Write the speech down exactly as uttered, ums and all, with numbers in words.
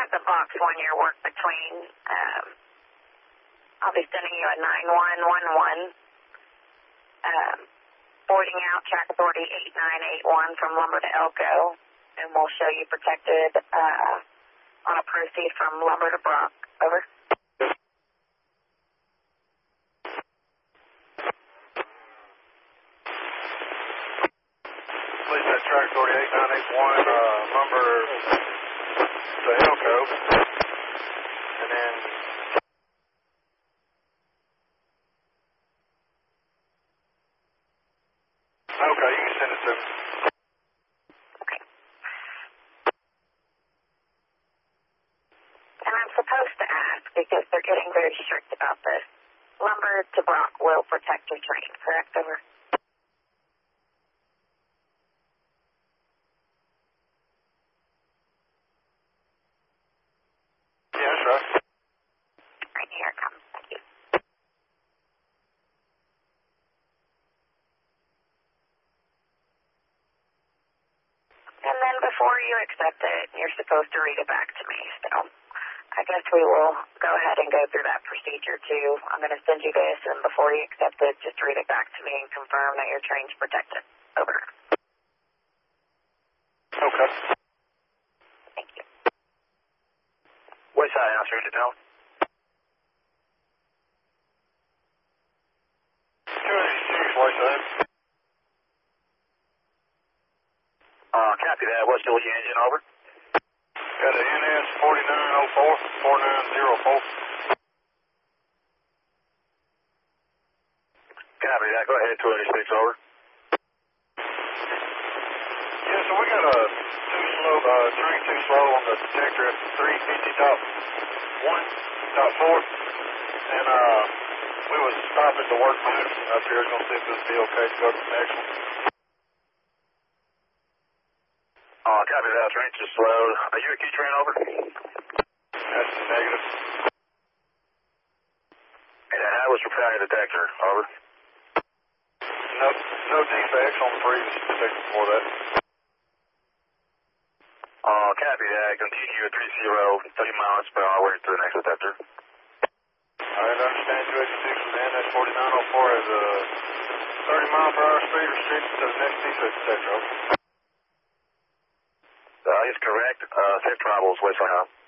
with the box one year work between. Um, I'll be sending you a nine one one one. Um, boarding out track authority eight nine eight one from Lumber to Elko, and we'll show you protected uh, on a proceed from Lumber to Brock. Over. Please set track authority eight nine eight one, uh, Lumber to Elko, and then okay, you can send it to me. Okay. And I'm supposed to ask, because they're getting very strict about this, Lumber to Brock will protect your train, correct? Over. Yeah, that's right. Right, here it comes. Thank you. And then before you accept it, you're supposed to read it back to me. So I guess we will go ahead and go through that procedure too. I'm going to send you this, and before you accept it, just read it back to me and confirm that your train's protected. Over. Okay. Thank you. West side house, read it down. two eighty-six, west side. Uh, copy that. What's the engine, over? Got a N S forty-nine oh four, forty-nine oh four. Copy that. Go ahead, two eighty-six, over. Yeah, so we got a too slow, uh, train too slow on the detector at three fifty dot one dot four, and uh, we was stopping to work on it up here, gonna see if it would be okay to go to the next one. Uh, copy that. Train too slow. Are you a key train, over? That's negative. And how was repairing the detector, over? No, no defects on the previous detector before that. Uh, copy that. Continue at three zero, thirty miles per hour to the next detector. I understand two eighty-six from the N S forty-nine oh four has a thirty mile per hour speed restriction to the next defect detector, over. Uh, is correct. Uh, safe travels, West Side.